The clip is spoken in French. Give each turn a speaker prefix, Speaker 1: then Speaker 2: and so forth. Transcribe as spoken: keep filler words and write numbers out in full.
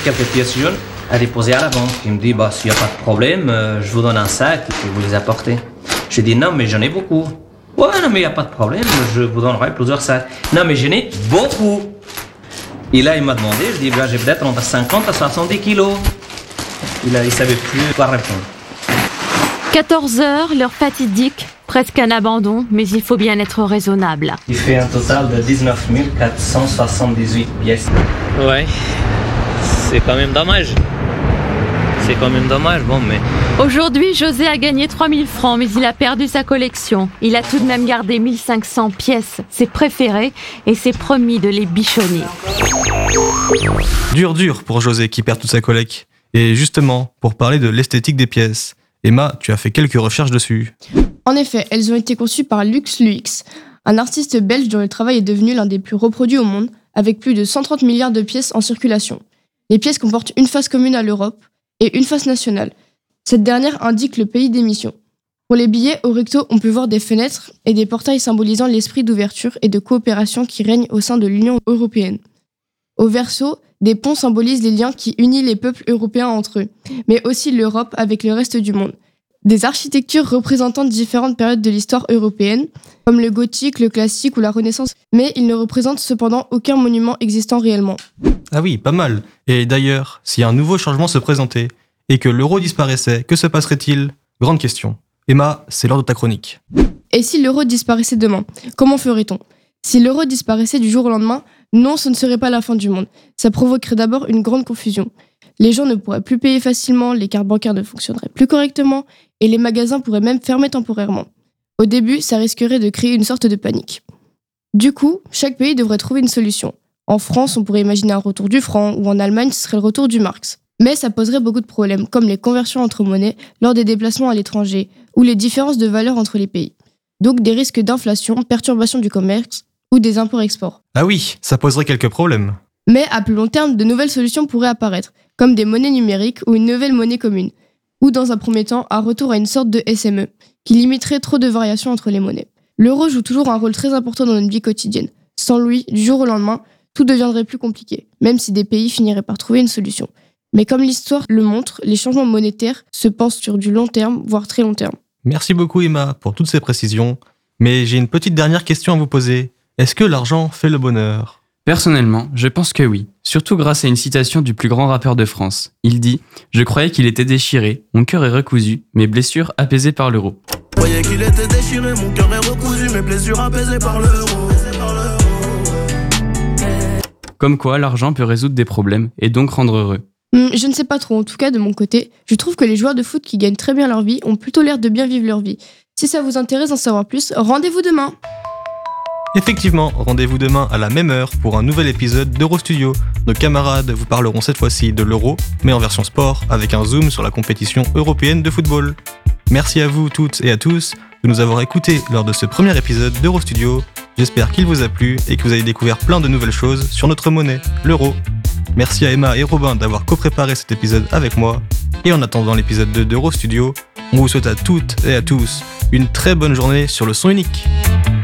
Speaker 1: Quelques pièces jaunes à déposer à la banque. Il me dit, bah, s'il n'y a pas de problème, euh, je vous donne un sac et puis vous les apportez. J'ai dit, non, mais j'en ai beaucoup. Ouais, non, mais il n'y a pas de problème, je vous donnerai plusieurs sacs. Non, mais j'en ai beaucoup. Et là, il m'a demandé, je dis, bah, j'ai peut-être entre cinquante à soixante-dix kilos. Il ne savait plus quoi répondre.
Speaker 2: quatorze heures, l'heure fatidique, presque un abandon, mais il faut bien être raisonnable.
Speaker 1: Il fait un total de dix-neuf mille quatre cent soixante-dix-huit pièces. Ouais, c'est quand même dommage. C'est quand même dommage, bon, mais...
Speaker 2: Aujourd'hui, José a gagné trois mille francs, mais il a perdu sa collection. Il a tout de même gardé mille cinq cents pièces, ses préférées, et s'est promis de les bichonner.
Speaker 3: Dur, dur pour José qui perd toute sa collecte. Et justement, pour parler de l'esthétique des pièces, Emma, tu as fait quelques recherches dessus.
Speaker 4: En effet, elles ont été conçues par Lux Luix, un artiste belge dont le travail est devenu l'un des plus reproduits au monde, avec plus de cent trente milliards de pièces en circulation. Les pièces comportent une face commune à l'Europe et une face nationale. Cette dernière indique le pays d'émission. Pour les billets, au recto, on peut voir des fenêtres et des portails symbolisant l'esprit d'ouverture et de coopération qui règne au sein de l'Union européenne. Au verso, des ponts symbolisent les liens qui unissent les peuples européens entre eux, mais aussi l'Europe avec le reste du monde. Des architectures représentant différentes périodes de l'histoire européenne, comme le gothique, le classique ou la Renaissance, mais ils ne représentent cependant aucun monument existant réellement.
Speaker 3: Ah oui, pas mal. Et d'ailleurs, si un nouveau changement se présentait et que l'euro disparaissait, que se passerait-il ? Grande question. Emma, c'est l'heure de ta chronique.
Speaker 4: Et si l'euro disparaissait demain, comment ferait-on ? Si l'euro disparaissait du jour au lendemain, non, ce ne serait pas la fin du monde. Ça provoquerait d'abord une grande confusion. Les gens ne pourraient plus payer facilement, les cartes bancaires ne fonctionneraient plus correctement, et les magasins pourraient même fermer temporairement. Au début, ça risquerait de créer une sorte de panique. Du coup, chaque pays devrait trouver une solution. En France, on pourrait imaginer un retour du franc, ou en Allemagne, ce serait le retour du marx. Mais ça poserait beaucoup de problèmes, comme les conversions entre monnaies lors des déplacements à l'étranger, ou les différences de valeur entre les pays. Donc des risques d'inflation, perturbation du commerce, ou des imports-exports.
Speaker 3: Ah oui, ça poserait quelques problèmes.
Speaker 4: Mais à plus long terme, de nouvelles solutions pourraient apparaître, comme des monnaies numériques ou une nouvelle monnaie commune, ou dans un premier temps, un retour à une sorte de S M E, qui limiterait trop de variations entre les monnaies. L'euro joue toujours un rôle très important dans notre vie quotidienne. Sans lui, du jour au lendemain, tout deviendrait plus compliqué, même si des pays finiraient par trouver une solution. Mais comme l'histoire le montre, les changements monétaires se pensent sur du long terme, voire très long terme.
Speaker 3: Merci beaucoup Emma pour toutes ces précisions, mais j'ai une petite dernière question à vous poser. Est-ce que l'argent fait le bonheur ?
Speaker 5: Personnellement, je pense que oui, surtout grâce à une citation du plus grand rappeur de France. Il dit « Je croyais qu'il était déchiré, mon cœur est recousu, mes blessures apaisées par l'euro. »
Speaker 6: Je croyais qu'il était déchiré, mon cœur est recousu, mes blessures apaisées par l'euro.
Speaker 5: Comme quoi, l'argent peut résoudre des problèmes et donc rendre heureux.
Speaker 4: Je ne sais pas trop, en tout cas de mon côté, je trouve que les joueurs de foot qui gagnent très bien leur vie ont plutôt l'air de bien vivre leur vie. Si ça vous intéresse d'en savoir plus, rendez-vous demain.
Speaker 3: Effectivement, rendez-vous demain à la même heure pour un nouvel épisode d'Eurostudio. Nos camarades vous parleront cette fois-ci de l'euro, mais en version sport, avec un zoom sur la compétition européenne de football. Merci à vous toutes et à tous de nous avoir écoutés lors de ce premier épisode d'Eurostudio. J'espère qu'il vous a plu et que vous avez découvert plein de nouvelles choses sur notre monnaie, l'euro. Merci à Emma et Robin d'avoir co-préparé cet épisode avec moi. Et en attendant l'épisode deux d'Eurostudio, on vous souhaite à toutes et à tous une très bonne journée sur le son unique.